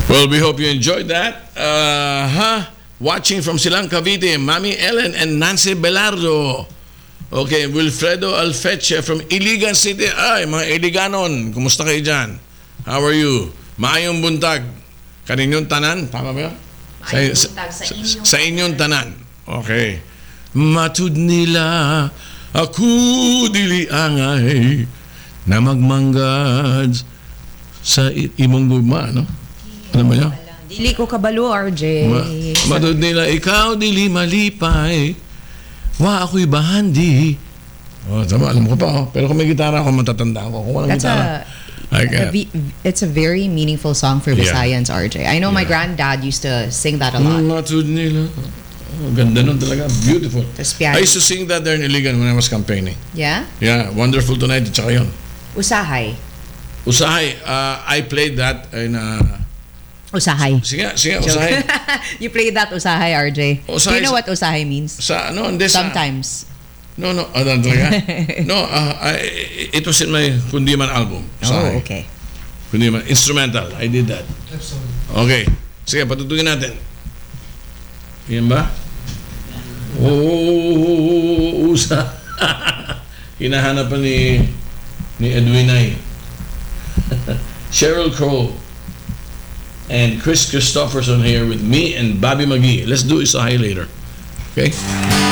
Well, we hope you enjoyed that. Watching from Silang Cavite, Mami Ellen and Nancy Belardo. Okay, Wilfredo Alfeche from Iligan City. Ay, mga Iliganon, kumusta kayo dyan? How are you? Maayong buntag. Kaninyong tanan? Tama ba yun? Maayong buntag sa inyong tanan. Okay. Matud nila ako dili angay na magmanggad sa imong gugma, no? Ano ba yun? Dili ko kabalo, RJ. Matud nila ikaw dili malipay. Wa ako'y bahandi. Oh, tama, alam ko pa. Oh. Pero kung may gitara ako, matatanda ko. Kung walang gitara, it's a very meaningful song for Visayans, RJ. I know my granddad used to sing that a lot. Matud nila. Oh, ganda nun talaga. Beautiful. I used to sing that there in Iligan when I was campaigning. Yeah? Yeah, Wonderful Tonight. Tsaka yun. Usahay. Usahay. I played that in... Usahay. Sige, usahay. You played that usahay, RJ. Usahay, do you know what usahay means? Sometimes. No, talaga. No, it was in my Kundiman album. Usahay. Oh, okay. Kundiman. Instrumental. I did that. Okay. Sige, patutugin natin. Yan ba? Oh, usa. Hinahanap pa ni Edwin ay. Sheryl Crow and Chris Christopherson here with me and Bobby McGee. Let's do Usahay later. Okay?